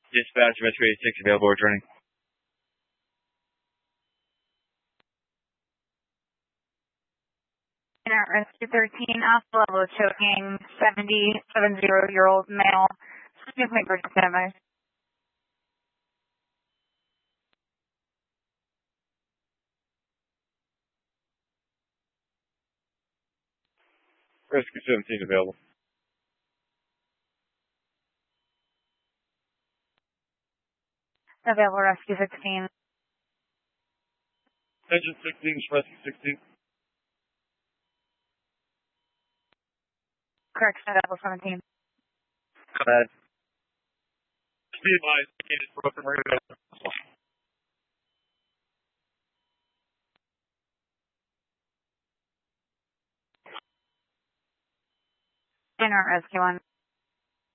Dispatch, Rescue 86 available, returning. Rescue 13, Alpha level choking, 70-year-old male. Excuse me, emergency advice. Rescue 17 available. Available, Rescue 16. Engine 16, Rescue 16. Correction, available 17. Bad. Be advised, indicated broken radio. Rescue 1.